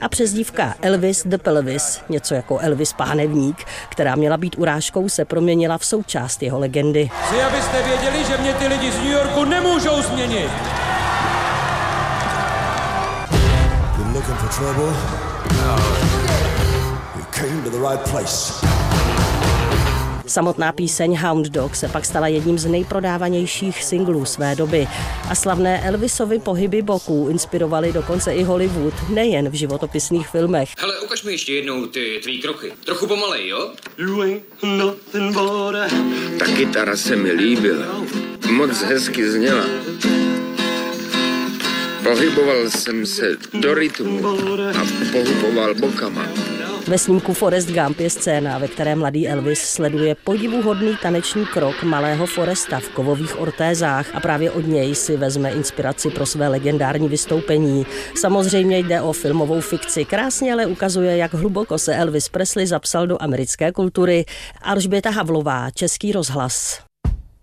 a přezdívka Elvis the Pelvis, něco jako Elvis Pánevník, která měla být urážkou, se proměnila v součást jeho legendy. Chci, abyste věděli, že mě ty lidi z New Yorku nemůžou změnit. Looking for trouble? No. You came to the right place. Samotná píseň Hound Dog se pak stala jedním z nejprodávanějších singlů své doby a slavné Elvisovy pohyby boků inspirovaly dokonce i Hollywood, nejen v životopisných filmech. Hele, ukaž mi ještě jednou ty tvý kroky. Trochu pomalej, jo? Ta kytara se mi líbila. Moc hezky zněla. Pohyboval jsem se do rytmu a pohyboval bokama. Ve snímku Forrest Gump je scéna, ve které mladý Elvis sleduje podivuhodný taneční krok malého Forresta v kovových ortézách a právě od něj si vezme inspiraci pro své legendární vystoupení. Samozřejmě jde o filmovou fikci, krásně ale ukazuje, jak hluboko se Elvis Presley zapsal do americké kultury. Alžběta Havlová, Český rozhlas.